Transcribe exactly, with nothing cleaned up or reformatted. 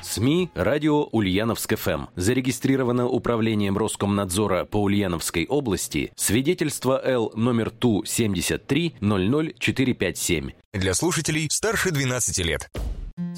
СМИ «Радио Ульяновск-ФМ». Зарегистрировано Управлением Роскомнадзора по Ульяновской области. Свидетельство Л номер Ту семьдесят три ноль ноль четыре пять семь. Для слушателей старше двенадцати лет.